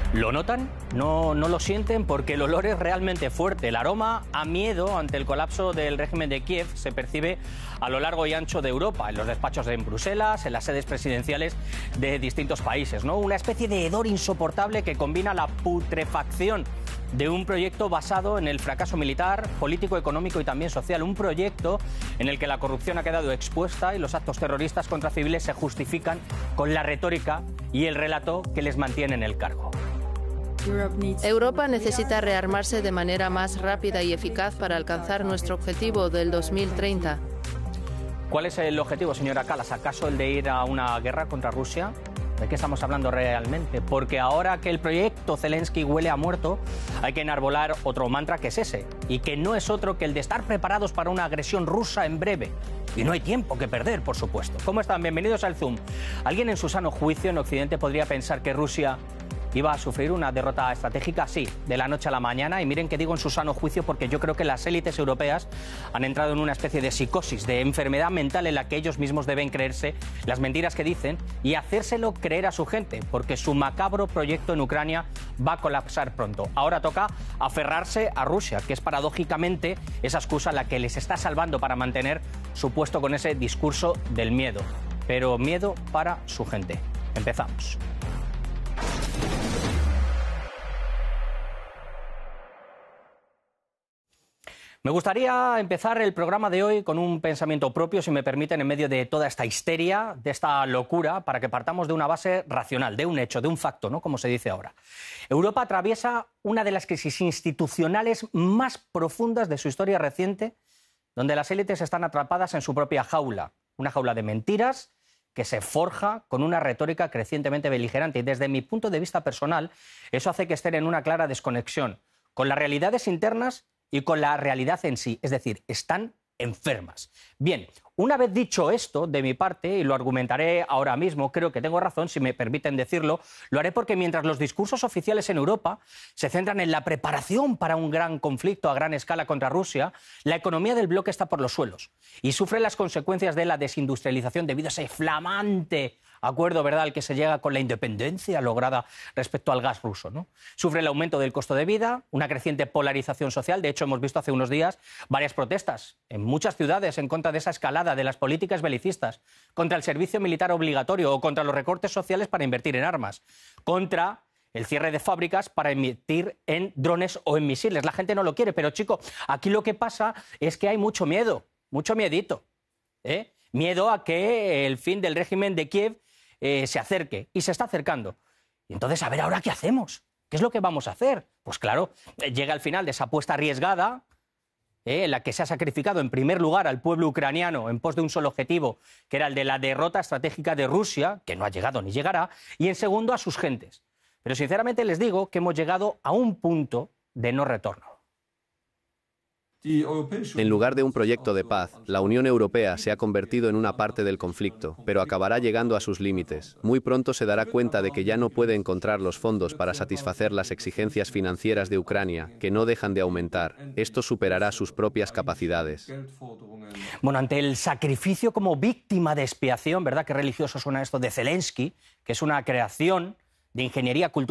¿Lo notan? No lo sienten porque el olor es realmente fuerte. El aroma a miedo ante el colapso del régimen de Kiev se percibe a lo largo y ancho de Europa, en los despachos en Bruselas, en las sedes presidenciales de distintos países, ¿no? Una especie de hedor insoportable que combina la putrefacción de un proyecto basado en el fracaso militar, político, económico y también social. Un proyecto en el que la corrupción ha quedado expuesta y los actos terroristas contra civiles se justifican con la retórica y el relato que les mantiene en el cargo. Europa necesita rearmarse de manera más rápida y eficaz para alcanzar nuestro objetivo del 2030. ¿Cuál es el objetivo, señora Kallas? ¿Acaso el de ir a una guerra contra Rusia? ¿De qué estamos hablando realmente? Porque ahora que el proyecto Zelensky huele a muerto, hay que enarbolar otro mantra que es ese, y que no es otro que el de estar preparados para una agresión rusa en breve. Y no hay tiempo que perder, por supuesto. ¿Cómo están? Bienvenidos al Zoom. ¿Alguien en su sano juicio en Occidente podría pensar que Rusia iba a sufrir una derrota estratégica? Sí, de la noche a la mañana. Y miren que digo en su sano juicio porque yo creo que las élites europeas han entrado en una especie de psicosis, de enfermedad mental en la que ellos mismos deben creerse las mentiras que dicen y hacérselo creer a su gente, porque su macabro proyecto en Ucrania va a colapsar pronto. Ahora toca aferrarse a Rusia, que es paradójicamente esa excusa la que les está salvando para mantener su puesto con ese discurso del miedo. Pero miedo para su gente. Empezamos. Me gustaría empezar el programa de hoy con un pensamiento propio, si me permiten, en medio de toda esta histeria, de esta locura, para que partamos de una base racional, de un hecho, de un facto, ¿no? Como se dice ahora. Europa atraviesa una de las crisis institucionales más profundas de su historia reciente, donde las élites están atrapadas en su propia jaula, una jaula de mentiras que se forja con una retórica crecientemente beligerante. Y desde mi punto de vista personal, eso hace que estén en una clara desconexión con las realidades internas y con la realidad en sí, es decir, están enfermas. Bien, una vez dicho esto, de mi parte, y lo argumentaré ahora mismo, creo que tengo razón, si me permiten decirlo, lo haré porque mientras los discursos oficiales en Europa se centran en la preparación para un gran conflicto a gran escala contra Rusia, la economía del bloque está por los suelos y sufre las consecuencias de la desindustrialización debido a ese flamante acuerdo, ¿verdad?, al que se llega con la independencia lograda respecto al gas ruso, ¿no? Sufre el aumento del costo de vida, una creciente polarización social. De hecho, hemos visto hace unos días varias protestas en muchas ciudades en contra de esa escalada de las políticas belicistas, contra el servicio militar obligatorio o contra los recortes sociales para invertir en armas, contra el cierre de fábricas para invertir en drones o en misiles. La gente no lo quiere, pero chico, aquí lo que pasa es que hay mucho miedo, mucho miedito, ¿eh? Miedo a que el fin del régimen de Kiev se acerque, y se está acercando. Y entonces, a ver, ¿ahora qué hacemos? ¿Qué es lo que vamos a hacer? Pues claro, llega al final de esa apuesta arriesgada, en la que se ha sacrificado en primer lugar al pueblo ucraniano en pos de un solo objetivo, que era el de la derrota estratégica de Rusia, que no ha llegado ni llegará, y en segundo a sus gentes. Pero sinceramente les digo que hemos llegado a un punto de no retorno. En lugar de un proyecto de paz, la Unión Europea se ha convertido en una parte del conflicto, pero acabará llegando a sus límites. Muy pronto se dará cuenta de que ya no puede encontrar los fondos para satisfacer las exigencias financieras de Ucrania, que no dejan de aumentar. Esto superará sus propias capacidades. Bueno, ante el sacrificio como víctima de expiación, ¿verdad? Qué religioso suena esto de Zelensky, que es una creación de ingeniería cultural